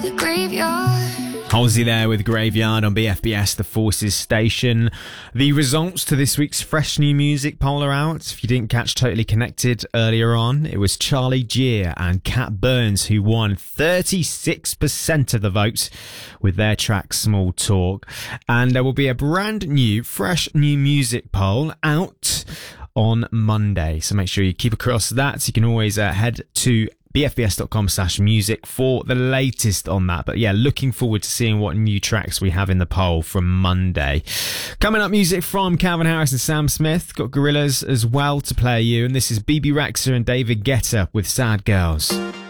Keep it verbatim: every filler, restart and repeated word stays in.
the graveyard. Halsey there with Graveyard on B F B S, the Forces station. The results to this week's Fresh New Music poll are out. If you didn't catch Totally Connected earlier on, it was Charlie Geer and Cat Burns who won thirty-six percent of the votes with their track Small Talk. And there will be a brand new Fresh New Music poll out on Monday. So make sure you keep across that. You can always uh, head to bfbs.com slash music for the latest on that. But yeah, looking forward to seeing what new tracks we have in the poll from Monday. Coming up, music from Calvin Harris and Sam Smith. Got Gorillaz as well to play you. And this is B B Rexha and David Guetta with Sad Girls.